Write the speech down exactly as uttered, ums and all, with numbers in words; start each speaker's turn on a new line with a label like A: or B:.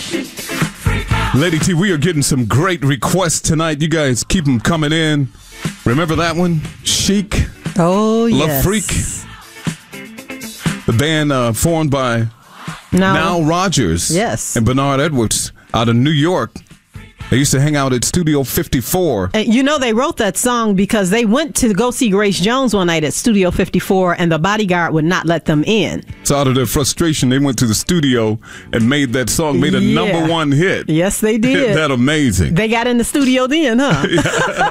A: Lady T, we are getting some great requests tonight. You guys keep them coming in. Remember that one? Chic.
B: Oh,
A: Love
B: yes.
A: Freak. The band uh, formed by
B: Now,
A: Nile Rodgers
B: Yes.
A: and Bernard Edwards out of New York. They used to hang out at Studio fifty-four.
B: And you know, they wrote that song because they went to go see Grace Jones one night at Studio fifty-four, and the bodyguard would not let them in.
A: So out of their frustration, they went to the studio and made that song, made a
B: Yeah.
A: number one hit.
B: Yes, they did.
A: Isn't that amazing?
B: They got in the studio then, huh?